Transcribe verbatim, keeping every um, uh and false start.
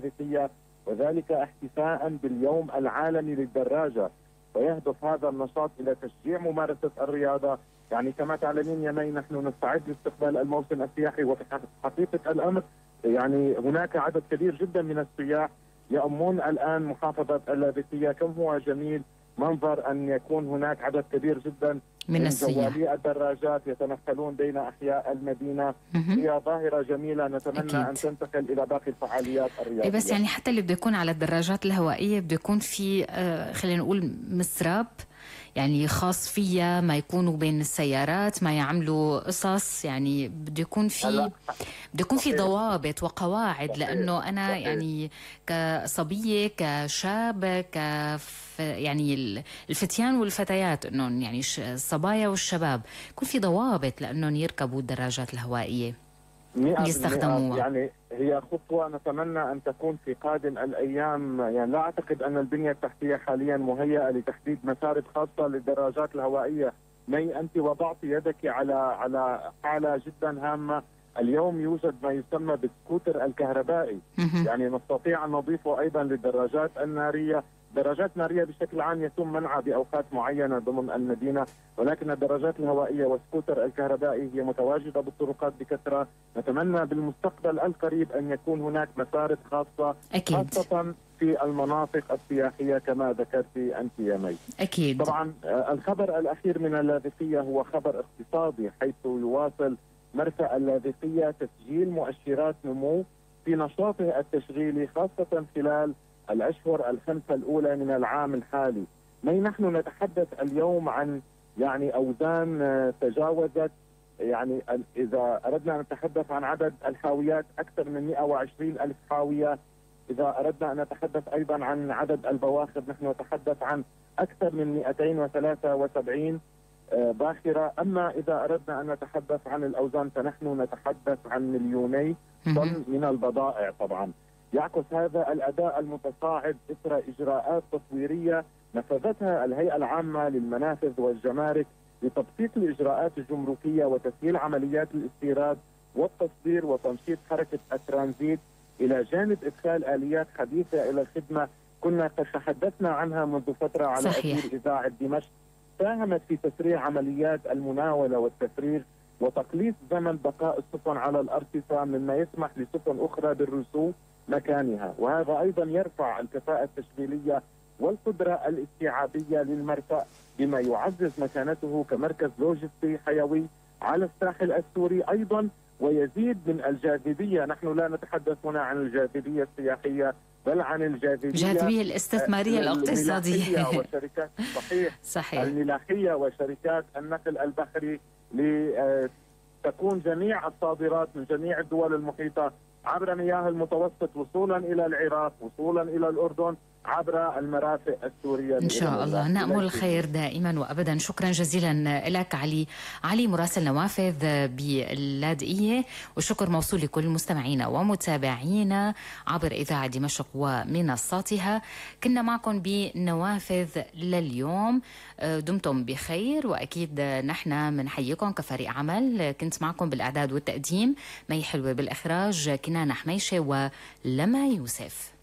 اللاذقية، وذلك احتفاء باليوم العالمي للدراجة. ويهدف هذا النشاط إلى تشجيع ممارسة الرياضة. يعني كما تعلمين يا مي، نحن نستعد لاستقبال الموسم السياحي، وفي حقيقة الأمر يعني هناك عدد كبير جدا من السياح يأمون الآن محافظة اللاذقية. كم هو جميل منظر أن يكون هناك عدد كبير جدا من السياح جوالي الدراجات يتنقلون بين أحياء المدينة. هي ظاهرة جميلة، نتمنى أكيد أن تنتقل إلى باقي الفعاليات الرياضية. بس يعني حتى اللي بده يكون على الدراجات الهوائية بده يكون في آه خلينا نقول مسراب يعني خاص فيها، ما يكونوا بين السيارات، ما يعملوا قصص، يعني بده يكون في بده يكون في ضوابط وقواعد. صحيح. لأنه أنا صحيح. يعني كصبية كشاب ك يعني الفتيان والفتيات انهم يعني الصبايا والشباب يكون في ضوابط لانهم يركبوا الدراجات الهوائيه يستخدموها. يعني هي خطوه نتمنى ان تكون في قادم الايام. يعني لا اعتقد ان البنيه التحتيه حاليا مهيئه لتحديد مسارب خاصه للدراجات الهوائيه. مي انت وضعت يدك على على حاله جدا هامه. اليوم يوجد ما يسمى بالسكوتر الكهربائي، يعني نستطيع ان نضيفه ايضا للدراجات الناريه. دراجات نارية بشكل عام يتم منعها بأوقات معينة ضمن المدينة، ولكن الدراجات الهوائية والسكوتر الكهربائي هي متواجدة بالطرقات بكثرة. نتمنى بالمستقبل القريب أن يكون هناك مسارب خاصة أكيد. خاصة في المناطق السياحية كما ذكرت أنت يا مي. أكيد. طبعا الخبر الأخير من اللاذقية هو خبر اقتصادي، حيث يواصل مرفأ اللاذقية تسجيل مؤشرات نمو في نشاطه التشغيلي، خاصة خلال الأشهر الخمسة الأولى من العام الحالي. مي نحن نتحدث اليوم عن يعني أوزان تجاوزت، يعني إذا أردنا أن نتحدث عن عدد الحاويات أكثر من مئة وعشرين ألف حاوية. إذا أردنا أن نتحدث أيضا عن عدد البواخر نحن نتحدث عن أكثر من مئتين وثلاثة وسبعين باخرة. أما إذا أردنا أن نتحدث عن الأوزان فنحن نتحدث عن مليوني طن من البضائع. طبعا يعكس هذا الأداء المتصاعد إثر إجراءات تطويرية نفذتها الهيئة العامة للمنافذ والجمارك لتبسيط الإجراءات الجمركية وتسهيل عمليات الاستيراد والتصدير وتنشيط حركة الترانزيت، إلى جانب إدخال آليات حديثة إلى الخدمة كنا قد تحدثنا عنها منذ فترة على أثير إذاعة دمشق. ساهمت في تسريع عمليات المناولة والتفريغ وتقليص زمن بقاء السفن على الأرصفة، مما يسمح لسفن أخرى بالرسوب مكانها، وهذا أيضا يرفع الكفاءة التشغيلية والقدرة الاستيعابية للمرفأ، بما يعزز مكانته كمركز لوجستي حيوي على الساحل السوري أيضا، ويزيد من الجاذبية. نحن لا نتحدث هنا عن الجاذبية السياحية بل عن الجاذبية الجاذبية الاستثمارية الاقتصادية وشركات صحيح صحيح الملاحية وشركات النقل البحري، لتكون جميع الصادرات من جميع الدول المحيطة عبر مياه المتوسط وصولا إلى العراق وصولا إلى الأردن عبر المرافق السورية. إن شاء الله نأمل الخير دائما وأبدا. شكرا جزيلا لك علي علي مراسل نوافذ باللاذقية، وشكر موصول لكل مستمعينا ومتابعينا عبر إذاعة دمشق ومنصاتها. كنا معكم بنوافذ لليوم، دمتم بخير، وأكيد نحن منحييكم كفريق عمل. كنت معكم بالإعداد والتقديم مي حلوة، بالإخراج كنانة حميشة ولما يوسف.